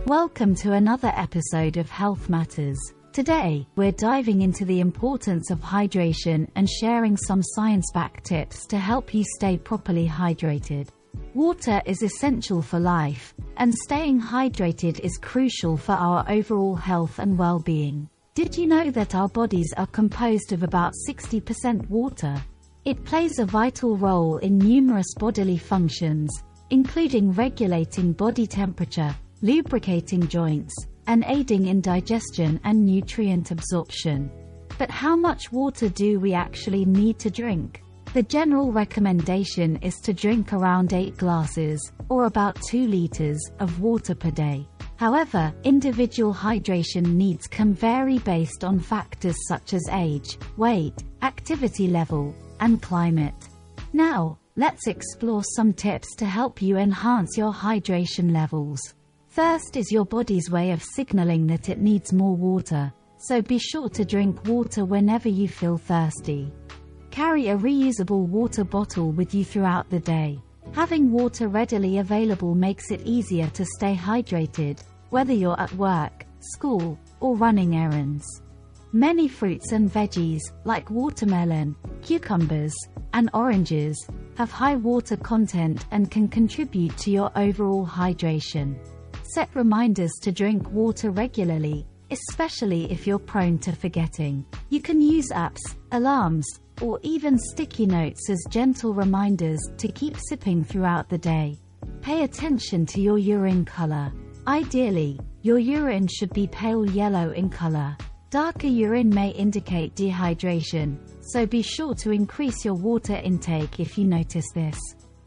Welcome to another episode of Health Matters. Today, we're diving into the importance of hydration and sharing some science-backed tips to help you stay properly hydrated. Water is essential for life, and staying hydrated is crucial for our overall health and well-being. Did you know that our bodies are composed of about 60% water? It plays a vital role in numerous bodily functions, including regulating body temperature, lubricating joints, and aiding in digestion and nutrient absorption. But how much water do we actually need to drink? The general recommendation is to drink around 8 glasses, or about 2 liters, of water per day. However, individual hydration needs can vary based on factors such as age, weight, activity level, and climate. Now, let's explore some tips to help you enhance your hydration levels. Thirst is your body's way of signaling that it needs more water, so be sure to drink water whenever you feel thirsty. Carry a reusable water bottle with you throughout the day. Having water readily available makes it easier to stay hydrated, whether you're at work, school, or running errands. Many fruits and veggies, like watermelon, cucumbers, and oranges, have high water content and can contribute to your overall hydration. Set reminders to drink water regularly, especially if you're prone to forgetting. You can use apps, alarms, or even sticky notes as gentle reminders to keep sipping throughout the day. Pay attention to your urine color. Ideally, your urine should be pale yellow in color. Darker urine may indicate dehydration, so be sure to increase your water intake if you notice this.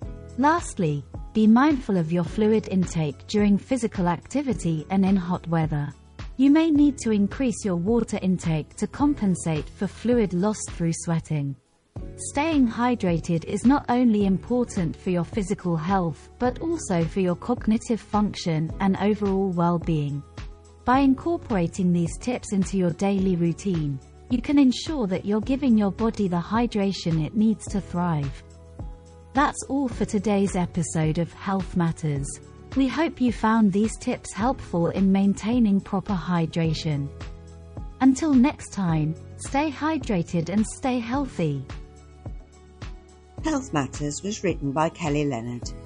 Lastly, be mindful of your fluid intake during physical activity and in hot weather. You may need to increase your water intake to compensate for fluid loss through sweating. Staying hydrated is not only important for your physical health, but also for your cognitive function and overall well-being. By incorporating these tips into your daily routine, you can ensure that you're giving your body the hydration it needs to thrive. That's all for today's episode of Health Matters. We hope you found these tips helpful in maintaining proper hydration. Until next time, stay hydrated and stay healthy. Health Matters was written by Kelly Leonard.